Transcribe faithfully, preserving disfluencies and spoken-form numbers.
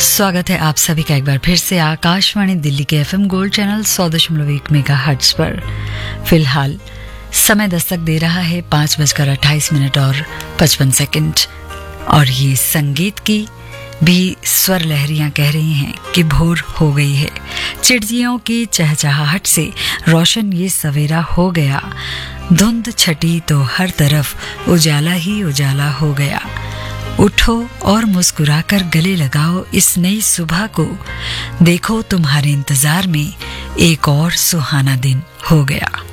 स्वागत है आप सभी का एक बार फिर से आकाशवाणी दिल्ली के एफएम गोल्ड चैनल सौ दशमलव एक मेगा हर्ट्ज पर। फिलहाल समय दस्तक दे रहा है पाँच बजकर अट्ठाईस मिनट और पचपन सेकंड और ये संगीत की भी स्वर लहरियां कह रही हैं कि भोर हो गई है। चिड़ियों की चहचहाहट से रोशन ये सवेरा हो गया, धुंध छटी तो हर तरफ उजाला ही उजाला हो गया। उठो और मुस्कुराकर गले लगाओ इस नई सुबह को, देखो तुम्हारे इंतजार में एक और सुहाना दिन हो गया।